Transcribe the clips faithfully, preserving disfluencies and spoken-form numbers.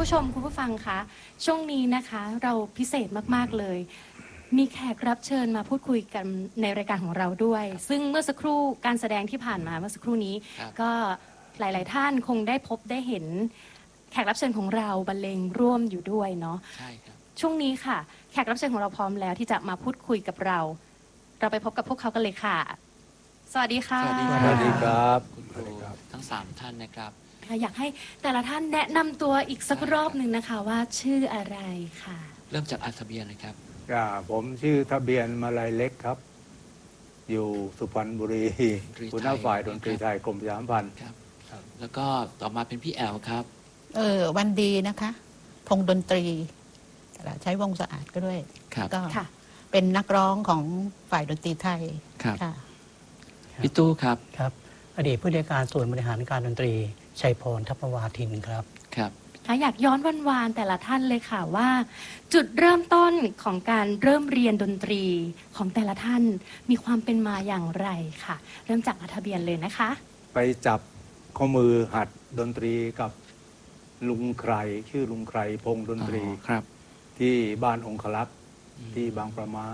ผู้ชมคุณผู้ฟังคะช่วงนี้นะคะเราพิเศษมากๆเลยมีแขกรับเชิญมาพูดคุยกันในรายการของเราด้วยซึ่งเมื่อสักครู่การแสดงที่ผ่านมาเมื่อสักครู่นี้ก็หลายๆท่านคงได้พบได้เห็นแขกรับเชิญของเราบรรเลงร่วมอยู่ด้วยเนาะใช่ครับช่วงนี้ค่ะแขกรับเชิญของเราพร้อมแล้วที่จะมาพูดคุยกับเราเราไปพบกับพวกเขากันเลยค่ะสวัสดีค่ะสวัสดีครับคุณครูทั้งสามท่านนะครับอยากให้แต่ละท่านแนะนำตัวอีกสักรอบหนึ่งนะคะว่าชื่ออะไรค่ะเริ่มจากอาทะเบียนเลยครับผมชื่อทะเบียนมาลัยเล็กครับอยู่สุพรรณบุรีหัวหน้าฝ่ายดนตรีไทยกรมประชาสัมพันธ์ครับแล้วก็ต่อมาเป็นพี่แอลครับเออวันดีนะคะพงดนตรีใช้วงสะอาดก็ด้วยก็เป็นนักร้องของฝ่ายดนตรีไทยครับพี่ตู้ครับครับอดีตผู้จัดการส่วนบริหารการดนตรีชัยพรทัพวาทินครับครับอยากย้อนวันวานแต่ละท่านเลยค่ะว่าจุดเริ่มต้นของการเริ่มเรียนดนตรีของแต่ละท่านมีความเป็นมาอย่างไรค่ะเริ่มจากอาทะเบียนเลยนะคะไปจับข้อมือหัดดนตรีกับลุงไครชื่อลุงไครพงดนตรีครับที่บ้านองคลักษ์ที่บางประมา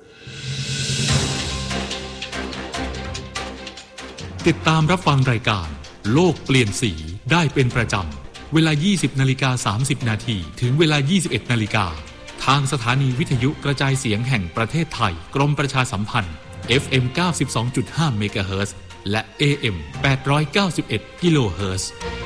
ติดตามรับฟังรายการโลกเปลี่ยนสีได้เป็นประจำเวลา ยี่สิบนาฬิกาสามสิบนาที ถึงเวลา ยี่สิบเอ็ดนาฬิกาทางสถานีวิทยุกระจายเสียงแห่งประเทศไทยกรมประชาสัมพันธ์ เอฟ เอ็ม เก้าสิบสองจุดห้า เมกะเฮิรตซ์และ เอ เอ็ม แปดร้อยเก้าสิบเอ็ด กิโลเฮิรตซ์